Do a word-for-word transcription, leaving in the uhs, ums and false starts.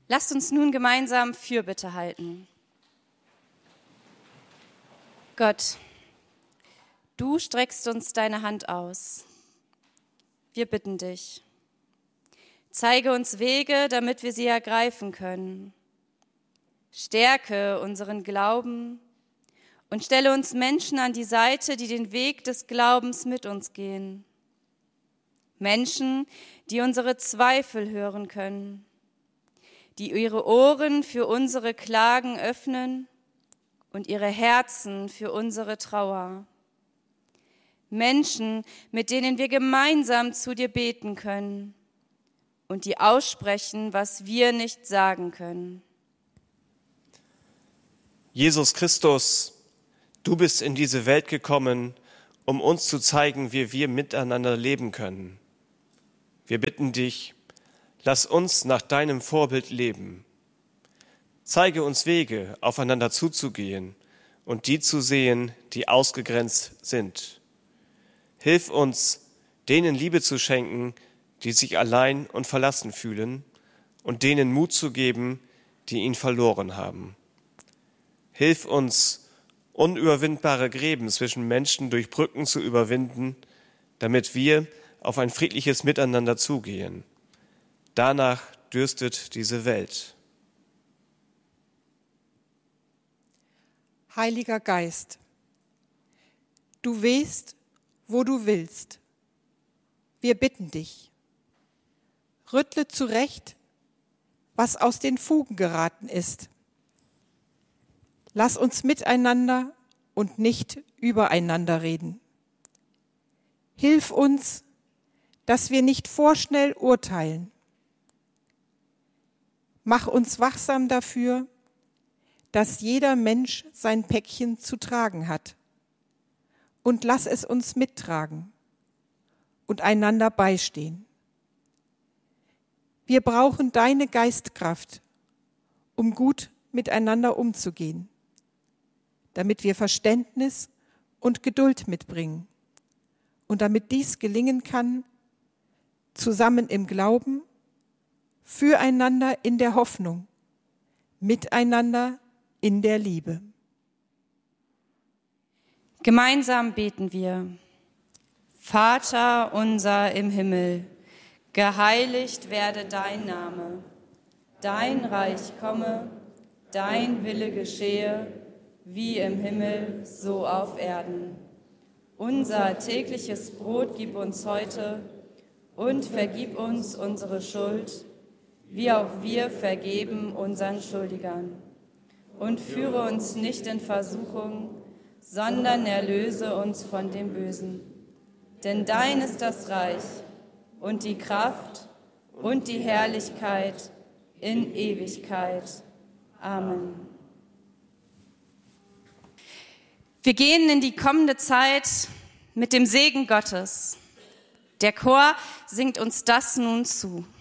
Lasst uns nun gemeinsam Fürbitte halten. Gott, du streckst uns deine Hand aus. Wir bitten dich. Zeige uns Wege, damit wir sie ergreifen können. Stärke unseren Glauben und stelle uns Menschen an die Seite, die den Weg des Glaubens mit uns gehen. Menschen, die unsere Zweifel hören können, die ihre Ohren für unsere Klagen öffnen und ihre Herzen für unsere Trauer. Menschen, mit denen wir gemeinsam zu dir beten können und die aussprechen, was wir nicht sagen können. Jesus Christus, du bist in diese Welt gekommen, um uns zu zeigen, wie wir miteinander leben können. Wir bitten dich, lass uns nach deinem Vorbild leben. Zeige uns Wege, aufeinander zuzugehen und die zu sehen, die ausgegrenzt sind. Hilf uns, denen Liebe zu schenken, die sich allein und verlassen fühlen, und denen Mut zu geben, die ihn verloren haben. Hilf uns, unüberwindbare Gräben zwischen Menschen durch Brücken zu überwinden, damit wir auf ein friedliches Miteinander zugehen. Danach dürstet diese Welt. Heiliger Geist, du wehst, wo du willst. Wir bitten dich, rüttle zurecht, was aus den Fugen geraten ist. Lass uns miteinander und nicht übereinander reden. Hilf uns, dass wir nicht vorschnell urteilen. Mach uns wachsam dafür, dass jeder Mensch sein Päckchen zu tragen hat. Und lass es uns mittragen und einander beistehen. Wir brauchen deine Geistkraft, um gut miteinander umzugehen, damit wir Verständnis und Geduld mitbringen und damit dies gelingen kann, zusammen im Glauben, füreinander in der Hoffnung, miteinander in der Liebe. Gemeinsam beten wir. Vater unser im Himmel, geheiligt werde dein Name, dein Reich komme, dein Wille geschehe, wie im Himmel, so auf Erden. Unser tägliches Brot gib uns heute und vergib uns unsere Schuld, wie auch wir vergeben unseren Schuldigern. Und führe uns nicht in Versuchung, sondern erlöse uns von dem Bösen. Denn dein ist das Reich und die Kraft und die Herrlichkeit in Ewigkeit. Amen. Wir gehen in die kommende Zeit mit dem Segen Gottes. Der Chor singt uns das nun zu.